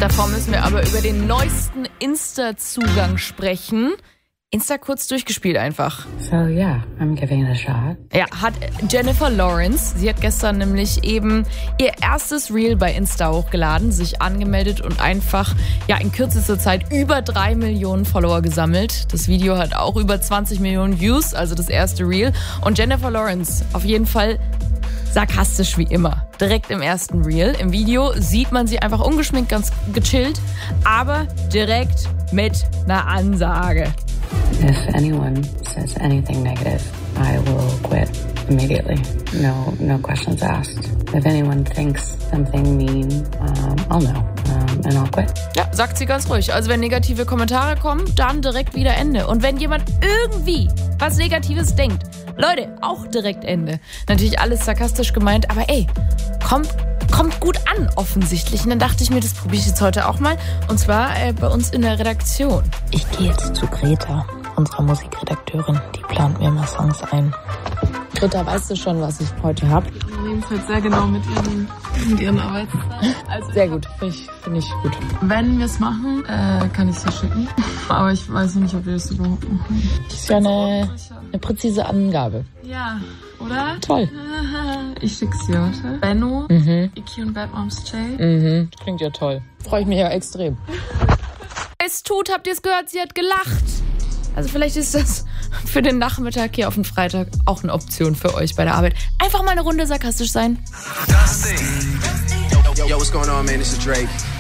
Davor müssen wir aber über den neuesten Insta-Zugang sprechen. Insta kurz durchgespielt einfach. So yeah, I'm giving it a shot. Ja, hat Jennifer Lawrence. Sie hat gestern nämlich eben ihr erstes Reel bei Insta hochgeladen, sich angemeldet und einfach in kürzester Zeit über 3 Millionen Follower gesammelt. Das Video hat auch über 20 Millionen Views, also das erste Reel. Und Jennifer Lawrence auf jeden Fall sarkastisch wie immer. Direkt im ersten Reel. Im Video sieht man sie einfach ungeschminkt, ganz gechillt, aber direkt mit einer Ansage. If anyone says anything negative, I will quit immediately. No questions asked. If anyone thinks something mean, I'll know and I'll quit. Ja, sagt sie ganz ruhig. Also wenn negative Kommentare kommen, dann direkt wieder Ende. Und wenn jemand irgendwie was Negatives denkt, Leute, auch direkt Ende. Natürlich alles sarkastisch gemeint, aber kommt gut an offensichtlich. Und dann dachte ich mir, das probiere ich jetzt heute auch mal. Und zwar bei uns in der Redaktion. Ich gehe jetzt zu Greta, unserer Musikredakteurin. Die plant mir mal Songs ein. Greta, weißt du schon, was ich heute habe? Jedenfalls sehr genau mit ihren Arbeitszeiten. Also sehr gut, finde ich gut. Wenn wir es machen, kann ich es dir schicken. Aber ich weiß noch nicht, ob wir das überhaupt machen. Das ist ja eine präzise Angabe. Ja, oder? Toll. Ich schick's dir, warte. Benno, Iki und Bad Moms J. Klingt ja toll. Freue ich mich ja extrem. Es tut, habt ihr es gehört, sie hat gelacht. Also vielleicht ist das für den Nachmittag hier auf den Freitag auch eine Option für euch bei der Arbeit. Einfach mal eine Runde sarkastisch sein. Yo, what's going on, man? This is Drake.